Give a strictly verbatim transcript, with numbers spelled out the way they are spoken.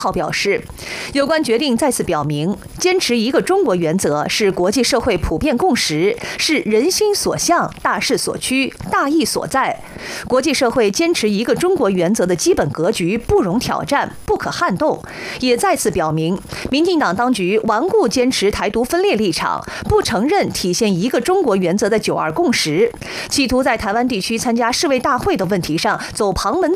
号表示，有关决定再次表明，坚持一个中国原则是国际社会普遍共识，是人心所向、大势所趋、大义所在。国际社会坚持一个中国原则的基本格局不容挑战、不可撼动，也再次表明，民进党当局顽固坚持台独分裂立场，不承认体现一个中国原则的九二共识，企图在台湾地区参加世卫大会的问题上走旁门